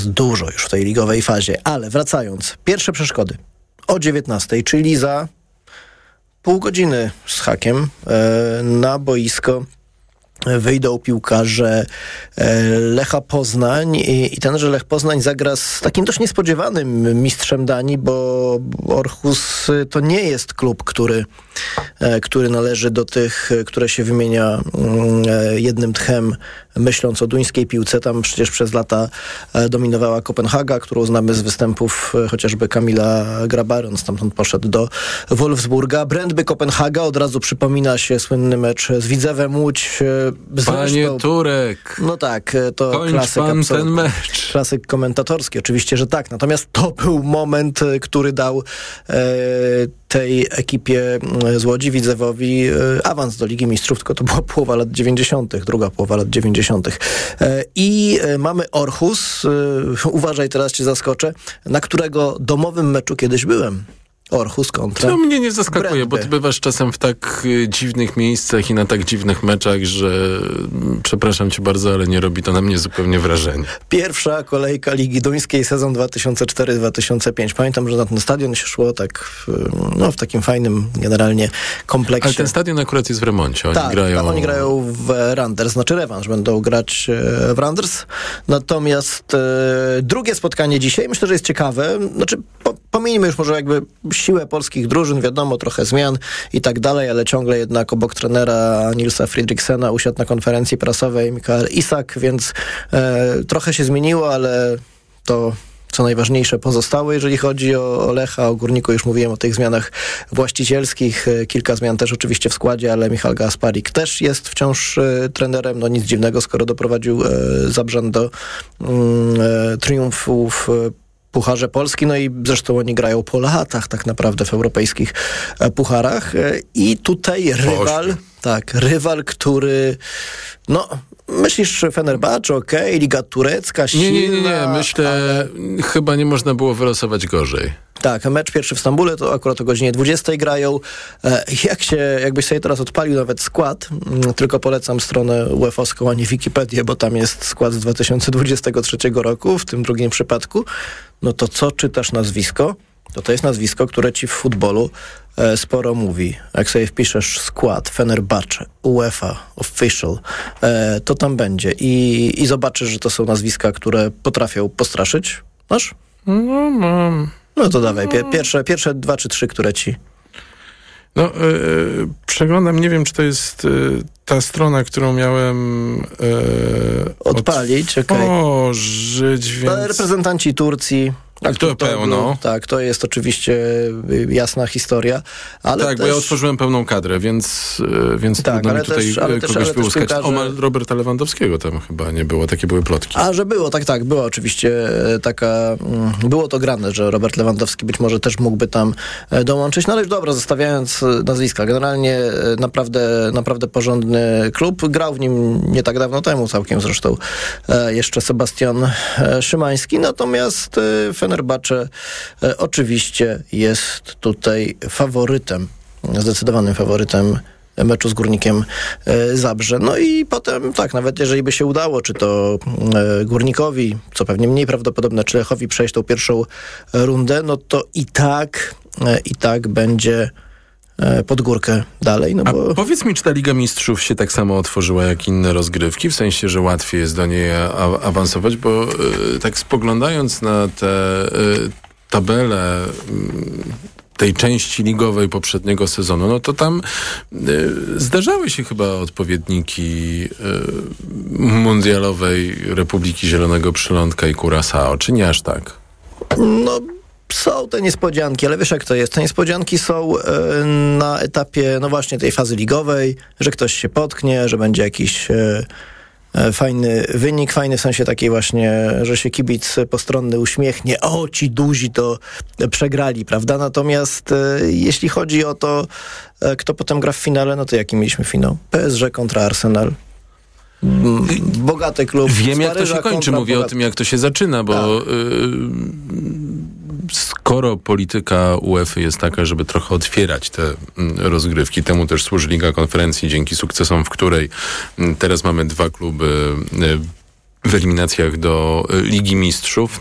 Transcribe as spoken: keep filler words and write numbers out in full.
Dużo już w tej ligowej fazie, ale wracając, pierwsze przeszkody o dziewiętnastej, czyli za pół godziny z hakiem e, na boisko wyjdą piłkarze Lecha Poznań i, i tenże Lech Poznań zagra z takim dość niespodziewanym mistrzem Danii, bo Aarhus to nie jest klub, który, który należy do tych, które się wymienia jednym tchem, myśląc o duńskiej piłce. Tam przecież przez lata dominowała Kopenhaga, którą znamy z występów chociażby Kamila Grabary. On stamtąd poszedł do Wolfsburga. Brøndby Kopenhaga, od razu przypomina się słynny mecz z Widzewem Łódź. Zresztą, Panie Turek! No tak, to kończ klasyk pan absolutny. ten mecz. Klasyk komentatorski, oczywiście, że tak. Natomiast to był moment, który dał e, tej ekipie z Łodzi, Widzewowi, e, awans do Ligi Mistrzów, tylko to była połowa lat dziewięćdziesiątych, druga połowa lat dziewięćdziesiątych. E, I e, mamy Aarhus, e, uważaj, teraz cię zaskoczę, na którego domowym meczu kiedyś byłem. Aarhus kontra To mnie nie zaskakuje, Brøndby. bo ty bywasz czasem w tak y, dziwnych miejscach i na tak dziwnych meczach, że y, przepraszam cię bardzo, ale nie robi to na mnie zupełnie wrażenia. Pierwsza kolejka Ligi Duńskiej, sezon dwa tysiące cztery dwa tysiące pięć. Pamiętam, że na ten stadion się szło tak w, no, w takim fajnym generalnie kompleksie. Ale ten stadion akurat jest w remoncie. Oni tak, grają... tak, oni grają w Randers, znaczy rewanż, będą grać w Randers. Natomiast e, drugie spotkanie dzisiaj, myślę, że jest ciekawe. Znaczy, po, pomijmy już może jakby siłę polskich drużyn, wiadomo, trochę zmian i tak dalej, ale ciągle jednak obok trenera Nilsa Fridriksena usiadł na konferencji prasowej Mikael Isak, więc e, trochę się zmieniło, ale to co najważniejsze pozostało, jeżeli chodzi o, o Lecha, o Górniku. Już mówiłem o tych zmianach właścicielskich. Kilka zmian też oczywiście w składzie, ale Michał Gasparik też jest wciąż e, trenerem. No nic dziwnego, skoro doprowadził e, Zabrzan do mm, e, triumfu w Pucharze Polski, no i zresztą oni grają po latach tak naprawdę w europejskich e, pucharach. E, I tutaj rywal, tak, rywal, który no myślisz Fenerbahce, okej, okay, Liga Turecka, silna. Nie, nie, nie, nie. myślę, ale... chyba nie można było wylosować gorzej. Tak, mecz pierwszy w Stambule, to akurat o godzinie dwudziestej grają. E, jak się, jakbyś sobie teraz odpalił nawet skład, m, tylko polecam stronę UEFA-owską, a nie Wikipedię, bo tam jest skład z dwa tysiące dwudziestego trzeciego roku, w tym drugim przypadku, no to co czytasz nazwisko? To to jest nazwisko, które ci w futbolu e, sporo mówi. Jak sobie wpiszesz skład Fenerbahce, UEFA, Official, e, to tam będzie. I, I zobaczysz, że to są nazwiska, które potrafią postraszyć. Masz? No mam. No to dawaj, Pier- pierwsze, pierwsze dwa czy trzy, które ci... No, yy, przeglądam, nie wiem, czy to jest yy, ta strona, którą miałem yy, odpalić, okej. Otworzyć, więc... Reprezentanci Turcji... Tak, to, to pełno. Tak, to jest oczywiście jasna historia. Ale tak, też... bo ja otworzyłem pełną kadrę, więc, więc tak, trudno ale mi tutaj też, ale kogoś też, ale wyłuskać. piłkarze... O, Roberta Lewandowskiego tam chyba nie było, takie były plotki. A, że było, tak, tak, była oczywiście taka... Było to grane, że Robert Lewandowski być może też mógłby tam dołączyć. No ale już dobra, zostawiając nazwiska. Generalnie naprawdę, naprawdę porządny klub. Grał w nim nie tak dawno temu, całkiem zresztą, jeszcze Sebastian Szymański. Natomiast Fenerbahce e, oczywiście jest tutaj faworytem, zdecydowanym faworytem meczu z Górnikiem e, Zabrze. No i potem tak, nawet jeżeli by się udało, czy to e, Górnikowi, co pewnie mniej prawdopodobne, czy Lechowi przejść tą pierwszą rundę, no to i tak, e, i tak będzie pod górkę dalej. No bo... A powiedz mi, czy ta Liga Mistrzów się tak samo otworzyła jak inne rozgrywki, w sensie, że łatwiej jest do niej a- awansować, bo y, tak spoglądając na te y, tabele y, tej części ligowej poprzedniego sezonu, no to tam y, zdarzały się chyba odpowiedniki y, mundialowej Republiki Zielonego Przylądka i Curaçao, czy nie aż tak? No... Są te niespodzianki, ale wiesz jak to jest. Te niespodzianki są y, na etapie, no właśnie tej fazy ligowej, że ktoś się potknie, że będzie jakiś y, y, fajny wynik, fajny w sensie takiej właśnie, że się kibic postronny uśmiechnie, o ci duzi to przegrali, prawda? Natomiast y, jeśli chodzi o to, y, kto potem gra w finale, no to jaki mieliśmy finał? P S G kontra Arsenal. Bogaty klub. Wiem, jak to się kończy. Mówię bogaty... o tym, jak to się zaczyna, bo tak. y, skoro polityka UEFA jest taka, żeby trochę otwierać te rozgrywki, temu też służy Liga Konferencji, dzięki sukcesom, w której teraz mamy dwa kluby w eliminacjach do Ligi Mistrzów.